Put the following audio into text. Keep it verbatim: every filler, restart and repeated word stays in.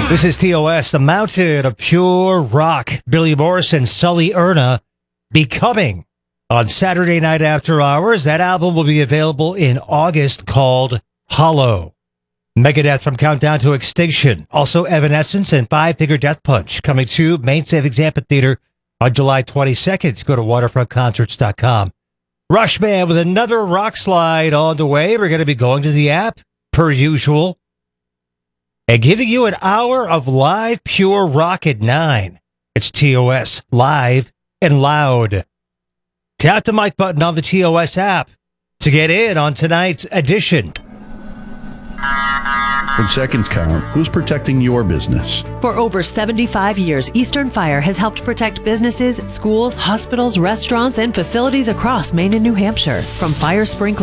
This is T O S, the mountain of pure rock. Billy Morrison, Sully Erna, Becoming on Saturday night after hours. That album will be available in August, called Hollow. Megadeth from Countdown to Extinction. Also Evanescence and Five Finger Death Punch coming to Main Savings Amphitheater on July twenty-second. Go to waterfront concerts dot com. Rushman with another rock slide on the way. We're going to be going to the app, per usual, and giving you an hour of live pure rock at nine. It's T O S, live and loud. Tap the mic button on the T O S app to get in on tonight's edition. When seconds count, who's protecting your business? For over seventy-five years, Eastern Fire has helped protect businesses, schools, hospitals, restaurants, and facilities across Maine and New Hampshire. From fire sprinkler